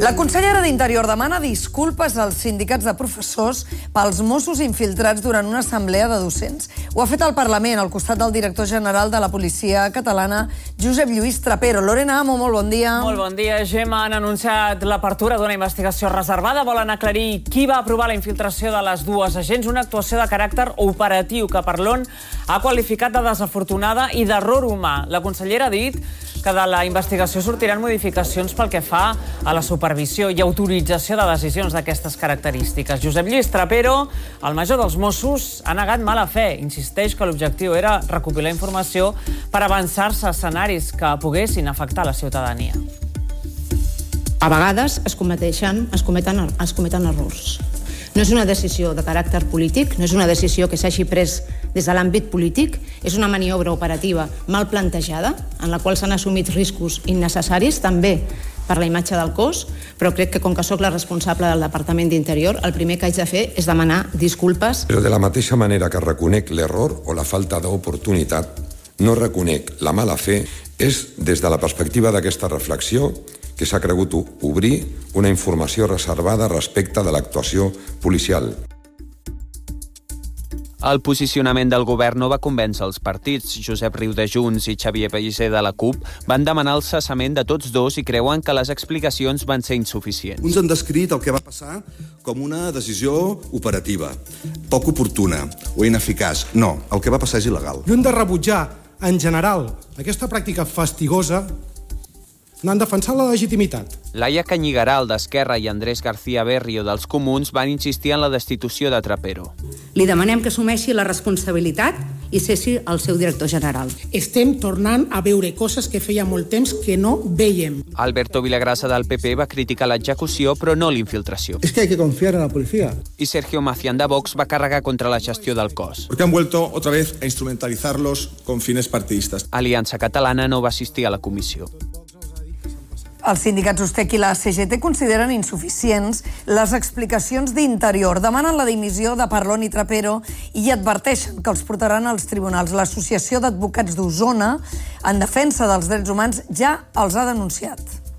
La consellera d'Interior demana disculpes als sindicats de professors pels Mossos infiltrats durant una assemblea de docents. Ho ha fet al Parlament, al costat del director general de la policia catalana, Josep Lluís Trapero. Lorena Amo, molt bon dia. Molt bon dia, Gemma. Han anunciat l'apertura d'una investigació reservada. Volen aclarir qui va aprovar la infiltració de les dues agents, una actuació de caràcter operatiu que Parlon ha qualificat de desafortunada i d'error humà. La consellera ha dit que de la investigació sortiran modificacions pel que fa a la supervisió i autorització de decisions d'aquestes característiques. Josep Lluís Trapero, el major dels Mossos, ha negat mala fe. Insisteix que l'objectiu era recopilar informació per avançar-se a escenaris que poguessin afectar la ciutadania. A vegades es cometen errors. No és una decisió de caràcter polític, no és una decisió que s'hagi pres des de l'àmbit polític, és una maniobra operativa mal plantejada, en la qual s'han assumit riscos innecessaris, també per la imatge del cos, però crec que com que sóc la responsable del Departament d'Interior, el primer que haig de fer és demanar disculpes. Però de la mateixa manera que reconec l'error o la falta d'oportunitat, no reconec la mala fe, és des de la perspectiva d'aquesta reflexió que s'ha cregut obrir una informació reservada respecte de l'actuació policial. El posicionament del govern no va convèncer els partits. Josep Riu de Junts i Xavier Pellicer de la CUP van demanar el cessament de tots dos i creuen que les explicacions van ser insuficients. Uns han descrit el que va passar com una decisió operativa, poc oportuna o ineficaç. No, el que va passar és il·legal. Lluny de rebutjar, en general, aquesta pràctica fastigosa, n'han defensat la legitimitat. Laia Canyigaral, d'Esquerra, i Andrés García Berrio, dels Comuns, van insistir en la destitució de Trapero. Li demanem que assumeixi la responsabilitat i cessi el seu director general. Estem tornant a veure coses que feia molt temps que no veiem. Alberto Villagrasa, del PP, va criticar l'execució, però no l'infiltració. Es que hay que confiar en la policía. I Sergio Macián, de Vox, va carregar contra la gestió del cos. Porque han vuelto otra vez a instrumentalizarlos con fines partidistas. Aliança Catalana no va assistir a la comissió. Els sindicats USTEC i la CGT consideren insuficients les explicacions d'Interior. Demanen la dimissió de Parlon i Trapero i adverteixen que els portaran als tribunals. L'Associació d'Advocats d'Osona, en defensa dels drets humans, ja els ha denunciat.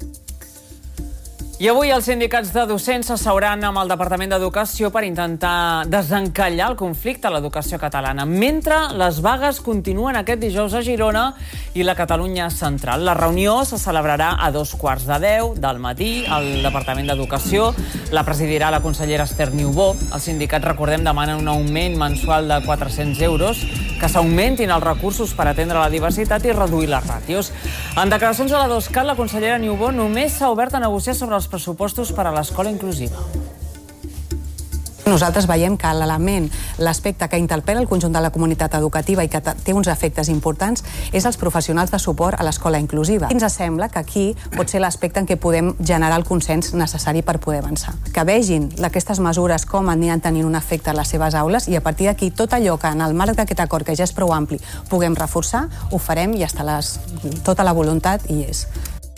I avui els sindicats de docents s'asseuran amb el Departament d'Educació per intentar desencallar el conflicte a l'educació catalana, mentre les vagues continuen aquest dijous a Girona i la Catalunya central. La reunió se celebrarà a 2:15 del matí al Departament d'Educació. La presidirà la consellera Esther Niubó. Els sindicats, recordem, demanen un augment mensual de 400 euros, que s'augmentin els recursos per atendre la diversitat i reduir les ràtios. En declaracions a la 2CAT, la consellera Niubó només s'ha obert a negociar sobre els pressupostos per a l'escola inclusiva. Nosaltres veiem que l'element, l'aspecte que interpel·la el conjunt de la comunitat educativa i que té uns efectes importants és els professionals de suport a l'escola inclusiva. Ens sembla que aquí pot ser l'aspecte en què podem generar el consens necessari per poder avançar. Que vegin aquestes mesures com aniran tenint un efecte a les seves aules i a partir d'aquí tot allò que en el marc d'aquest acord, que ja és prou ampli, puguem reforçar, ho farem i tota la voluntat hi és.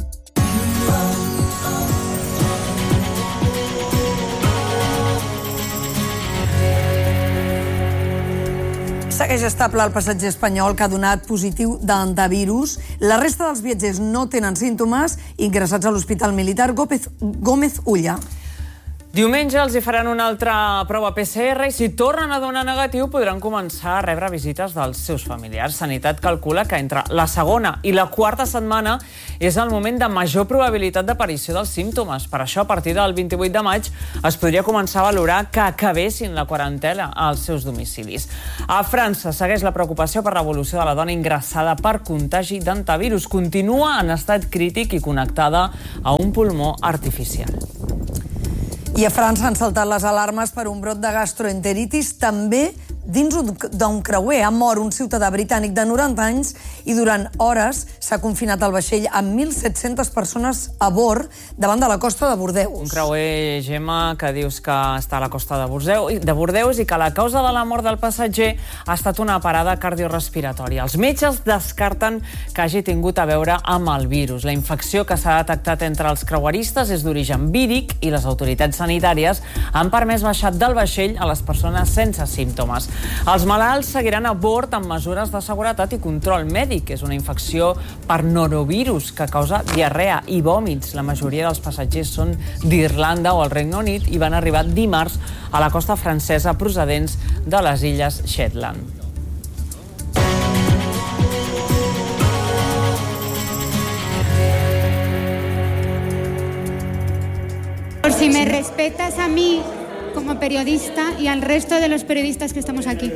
Segueix estable el passatger espanyol que ha donat positiu d'antivirus. La resta dels viatgers no tenen símptomes, ingressats a l'Hospital Militar Gómez Ulla. Diumenge els hi faran una altra prova PCR i si tornen a donar negatiu podran començar a rebre visites dels seus familiars. Sanitat calcula que entre la segona i la quarta setmana és el moment de major probabilitat d'aparició dels símptomes. Per això, a partir del 28 de maig, es podria començar a valorar que acabessin la quarantena als seus domicilis. A França segueix la preocupació per l'evolució de la dona ingressada per contagi d'antivirus. Continua en estat crític i connectada a un pulmó artificial. I a França han saltat les alarmes per un brot de gastroenteritis també dins d'un creuer. Ha mort un ciutadà britànic de 90 anys i durant hores s'ha confinat el vaixell amb 1.700 persones a bord davant de la costa de Bordeus. Un creuer, Gemma, que dius que està a la costa de Bordeus i que la causa de la mort del passatger ha estat una parada cardiorrespiratòria. Els metges descarten que hagi tingut a veure amb el virus. La infecció que s'ha detectat entre els creueristes és d'origen víric i les autoritats sanitàries han permès baixar del vaixell a les persones sense símptomes. Els malalts seguiran a bord amb mesures de seguretat i control mèdic. És una infecció per norovirus que causa diarrea i vòmits. La majoria dels passatgers són d'Irlanda o el Regne Unit i van arribar dimarts a la costa francesa procedents de les illes Shetland. Por si me respetas a mí como periodista y al resto de los periodistas que estamos aquí.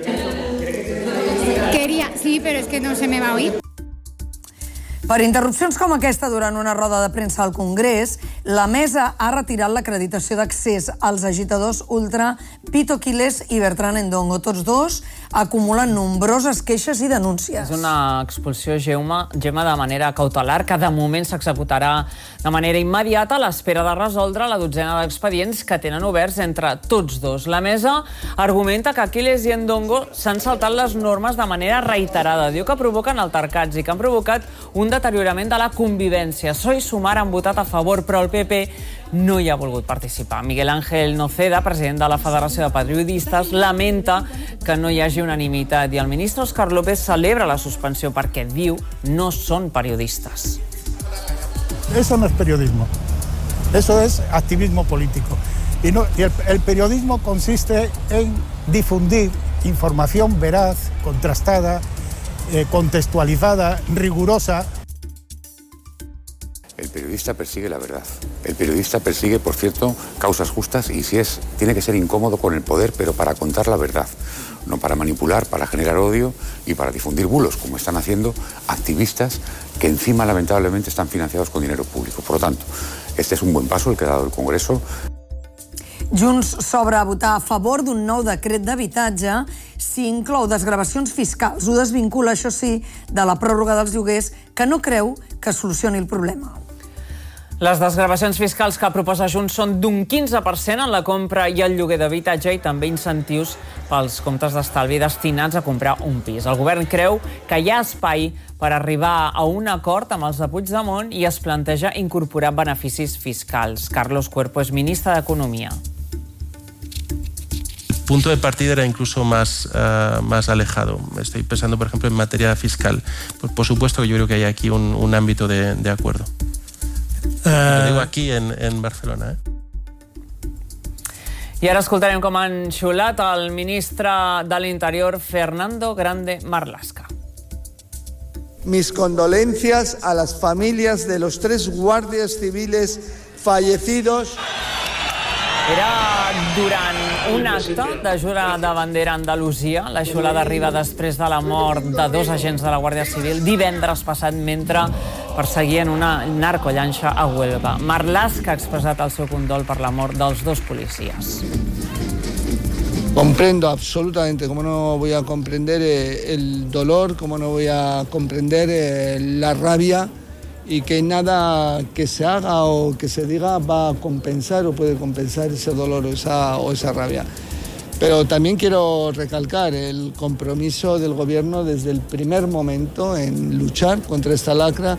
Sí, pero es que no se me va a oír. Per interrupcions com aquesta durant una roda de premsa al Congrés, la mesa ha retirat l'acreditació d'accés als agitadors ultra Pito Quiles i Bertran Endongo. Tots dos acumulen nombroses queixes i denúncies. És una expulsió, Gemma, de manera cautelar, que de moment s'executarà de manera immediata a l'espera de resoldre la dotzena d'expedients que tenen oberts entre tots dos. La mesa argumenta que Quiles i Endongo s'han saltat les normes de manera reiterada. Diu que provoquen altercats i que han provocat un deteriorament de la convivència. PSOE i Sumar han votat a favor, però el PP no hi ha volgut participar. Miguel Ángel Noceda, president de la Federació de Periodistes, lamenta que no hi hagi unanimitat i el ministre Óscar López celebra la suspensió perquè diu no són periodistas. Eso no es periodismo, eso es activismo político. Y el periodismo consiste en difundir información veraz, contrastada, contextualizada, rigurosa. El periodista persigue la verdad. El periodista persigue, por cierto, causas justas y tiene que ser incómodo con el poder, pero para contar la verdad, no para manipular, para generar odio y para difundir bulos, como están haciendo activistas que encima, lamentablemente, están financiados con dinero público. Por lo tanto, este es un buen paso el que ha dado el Congreso. Junts s'obre a votar a favor d'un nou decret d'habitatge si inclou desgravacions fiscals. Ho desvincula, això sí, de la pròrroga dels lloguers, que no creu que solucioni el problema. Les desgravacions fiscals que proposa Junts són d'un 15% en la compra i el lloguer d'habitatge i també incentius pels comptes d'estalvi destinats a comprar un pis. El govern creu que hi ha espai per arribar a un acord amb els de Puigdemont i es planteja incorporar beneficis fiscals. Carlos Cuerpo és ministre d'Economia. Punto de partida era incluso más alejado. Estoy pensando, por ejemplo, en materia fiscal. Por supuesto que yo creo que hay aquí un ámbito de acuerdo. Lo digo aquí en Barcelona. I ara escoltarem com han xiulat el ministre de l'Interior, Fernando Grande Marlaska. Mis condolencias a las familias de los 3 guardias civiles fallecidos. Era durant un acte de jura de bandera a Andalusia. La xiulada arriba després de la mort de 2 agents de la Guàrdia Civil divendres passat mentre perseguien una narcollanxa a Huelva. Marlaska ha expressat el seu condol per la mort dels 2 policies. Comprendo absolutamente, como no voy a comprender el dolor, como no voy a comprender la rabia, y que nada que se haga o que se diga va a compensar o puede compensar ese dolor o esa rabia. Pero también quiero recalcar el compromiso del Gobierno desde el primer momento en luchar contra esta lacra.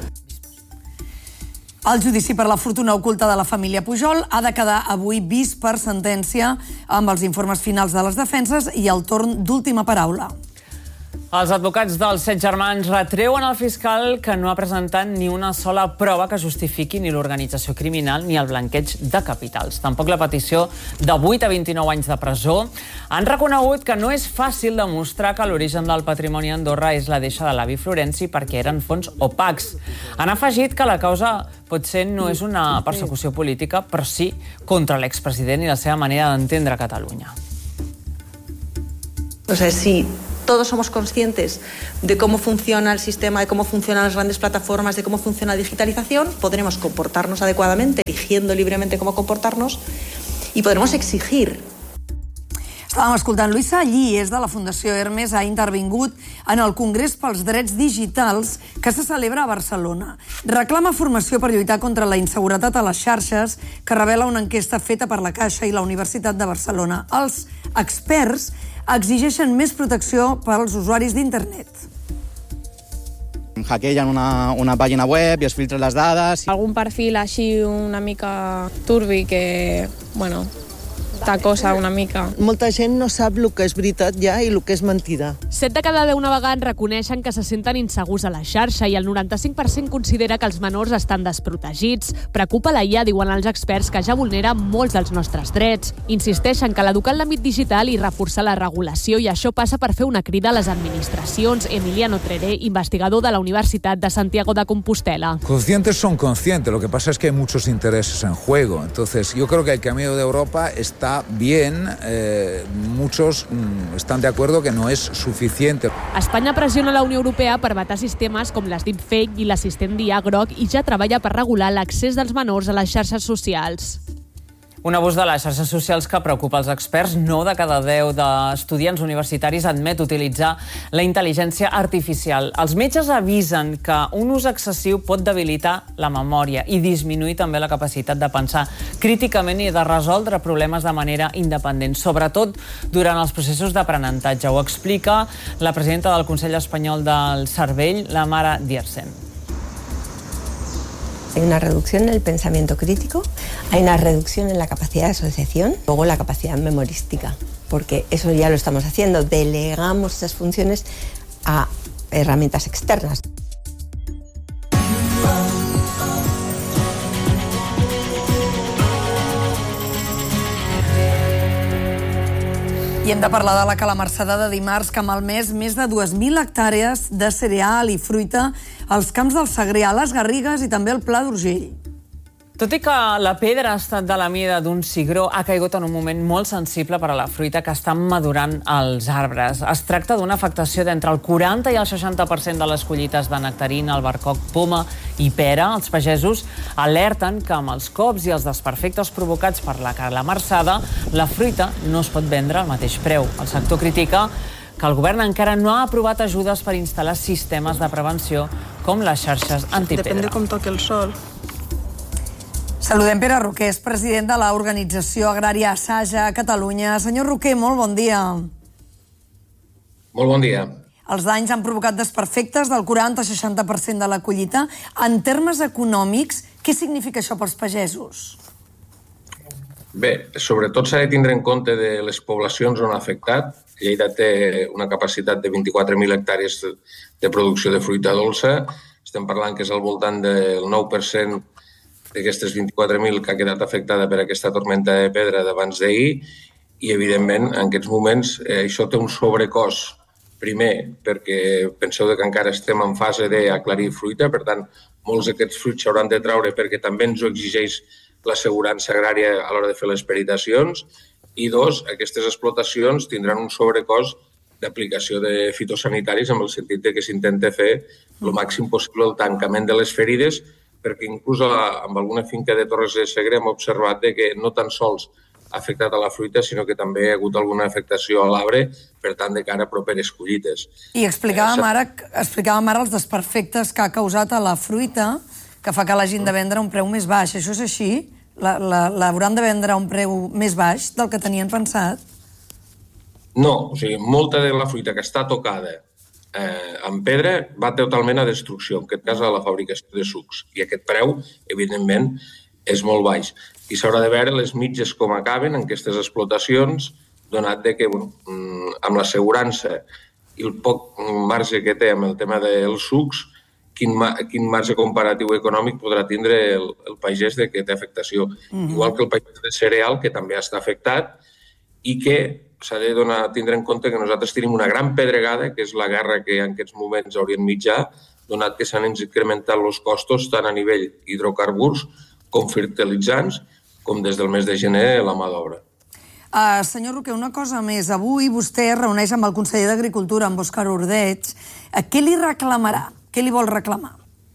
El judici per la fortuna oculta de la família Pujol ha de quedar avui vist per sentència amb els informes finals de les defenses i el torn d'última paraula. Els advocats dels 7 germans retreuen al fiscal que no ha presentat ni una sola prova que justifiqui ni l'organització criminal ni el blanqueig de capitals. Tampoc la petició de 8 a 29 anys de presó. Han reconegut que no és fàcil demostrar que l'origen del patrimoni a Andorra és la deixa de l'avi Florenci perquè eren fons opacs. Han afegit que la causa potser no és una persecució política, però sí contra l'expresident i la seva manera d'entendre Catalunya. O sea, si todos somos conscientes de cómo funciona el sistema, de cómo funcionan las grandes plataformas, de cómo funciona la digitalización, podremos comportarnos adecuadamente, eligiendo libremente cómo comportarnos, y podremos exigir. Estàvem escoltant Luisa Lliés de la Fundació Hermes, ha intervingut en el Congrés pels Drets Digitals que se celebra a Barcelona. Reclama formació per lluitar contra la inseguretat a les xarxes que revela una enquesta feta per la Caixa i la Universitat de Barcelona. Els experts exigeixen més protecció pels usuaris d'internet. Hackegen una pàgina web i es filtren les dades. Algun perfil així una mica turbi que, bueno, aquesta cosa una mica. Molta gent no sap el que és veritat ja i el que és mentida. 7 de cada 10 navegants reconeixen que se senten insegurs a la xarxa i el 95% considera que els menors estan desprotegits. Preocupa la IA, diuen els experts, que ja vulnera molts dels nostres drets. Insisteixen que l'educar en l'àmbit digital i reforçar la regulació, i això passa per fer una crida a les administracions. Emiliano Treré, investigador de la Universitat de Santiago de Compostela. Conscientes son conscientes, lo que pasa es que hay muchos intereses en juego. Entonces, yo creo que el camino de Europa está bien, muchos están de acuerdo que no es suficiente. Espanya pressiona la Unió Europea per vetar sistemes com les deepfake i l'assistent d'IA groc i ja treballa per regular l'accés dels menors a les xarxes socials. Un abús de les xarxes socials que preocupa els experts. 9 de cada 10 d'estudiants universitaris admet utilitzar la intel·ligència artificial. Els metges avisen que un ús excessiu pot debilitar la memòria i disminuir també la capacitat de pensar críticament i de resoldre problemes de manera independent, sobretot durant els processos d'aprenentatge. Ho explica la presidenta del Consell Espanyol del Cervell, la Mara Diersen. Hay una reducción en el pensamiento crítico, hay una reducción en la capacidad de asociación, luego la capacidad memorística, porque eso ya lo estamos haciendo, delegamos esas funciones a herramientas externas. I hem de parlar de la calamarsada de dimarts, que ha malmès més de 2.000 hectàrees de cereal i fruita als camps del Segrià, les Garrigues i també al Pla d'Urgell. Tot i que la pedra ha estat de la mida d'un cigró, ha caigut en un moment molt sensible per a la fruita que estan madurant els arbres. Es tracta d'una afectació d'entre el 40 i el 60% de les collites de nectarina, albercoc, poma i pera. Els pagesos alerten que amb els cops i els desperfectes provocats per la calamarsada, la fruita no es pot vendre al mateix preu. El sector critica que el govern encara no ha aprovat ajudes per instal·lar sistemes de prevenció com les xarxes antipedra. Depèn de com toqui el sol. Saludem Pere Roquer, és president de l'organització agrària Saja a Catalunya. Senyor Roquer, molt bon dia. Molt bon dia. Els danys han provocat desperfectes del 40-60% de la collita. En termes econòmics, què significa això pels pagesos? Bé, sobretot s'ha de tindre en compte de les poblacions on ha afectat. Lleida té una capacitat de 24.000 hectàrees de producció de fruita dolça. Estem parlant que és al voltant del 9% d'aquestes 24.000 que ha quedat afectada per aquesta tormenta de pedra d'abans d'ahir i, evidentment, en aquests moments això té un sobrecost. Primer, perquè penseu que encara estem en fase d'aclarir fruita, per tant, molts d'aquests fruits s'hauran de traure perquè també ens ho exigeix l'assegurança agrària a l'hora de fer les peritacions. I dos, aquestes explotacions tindran un sobrecost d'aplicació de fitosanitaris en el sentit que s'intenta fer el màxim possible el tancament de les ferides, perquè inclús amb alguna finca de Torres de Segre hem observat que no tan sols ha afectat a la fruita, sinó que també hi ha hagut alguna afectació a l'arbre, per tant, de cara a properes collites. I explicàvem ara els desperfectes que ha causat a la fruita, que fa que l'hagin de vendre a un preu més baix. Això és així? L'hauran de vendre a un preu més baix del que tenien pensat? No, o sigui, molta de la fruita que està tocada en pedra va totalment a destrucció, en aquest cas a la fabricació de sucs. I aquest preu, evidentment, és molt baix. I s'haurà de veure les mitges com acaben en aquestes explotacions, donat que amb l'assegurança i el poc marge que té amb el tema dels sucs, quin marge comparatiu econòmic podrà tindre el pagès que té afectació. Igual que el pagès de cereal, que també està afectat, i que s'ha de tindre en compte que nosaltres tenim una gran pedregada, que és la guerra que en aquests moments a Orient Mitjà, donat que s'han incrementat els costos tant a nivell hidrocarburs com fertilitzants, com des del mes de gener la mà d'obra. Senyor Roquer, una cosa més. Avui vostè es reuneix amb el conseller d'Agricultura, amb Òscar Ordeig. Què li reclamarà? Què li vol reclamar?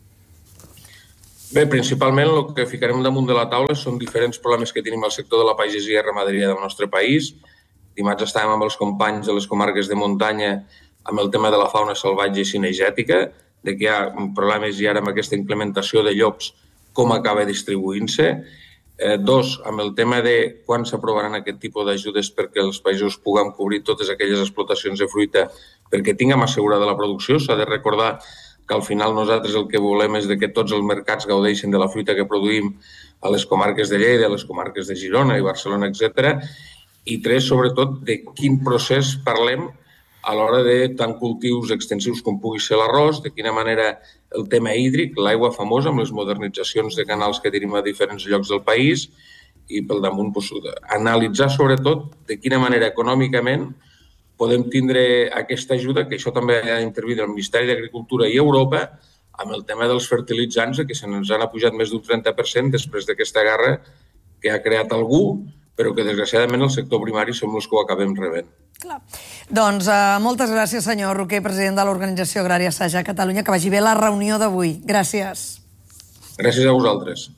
Bé, principalment el que ficarem damunt de la taula són diferents problemes que tenim al sector de la pagesia i ramaderia del nostre país. Dimarts estàvem amb els companys de les comarques de muntanya amb el tema de la fauna salvatge i cinegètica, de que hi ha problemes i ara amb aquesta implementació de llops, com acaba distribuint-se. Dos, amb el tema de quan s'aprovaran aquest tipus d'ajudes perquè els països puguem cobrir totes aquelles explotacions de fruita perquè tinguem assegurada la producció. S'ha de recordar que al final nosaltres el que volem és que tots els mercats gaudeixin de la fruita que produïm a les comarques de Lleida, a les comarques de Girona i Barcelona, etc. I 3, sobretot, de quin procés parlem a l'hora de tant cultius extensius com pugui ser l'arròs, de quina manera el tema hídric, l'aigua famosa amb les modernitzacions de canals que tenim a diferents llocs del país i pel damunt analitzar sobretot de quina manera econòmicament podem tindre aquesta ajuda, que això també ha d'intervenir el Ministeri d'Agricultura i Europa amb el tema dels fertilitzants, que se ens han apujat més d'un 30% després d'aquesta guerra que ha creat algú, però que desgraciadament el sector primari som els que ho acabem rebent. Clar. Doncs moltes gràcies, senyor Roquer, president de l'Organització Agrària Saja Catalunya. Que vagi bé la reunió d'avui. Gràcies. Gràcies a vosaltres.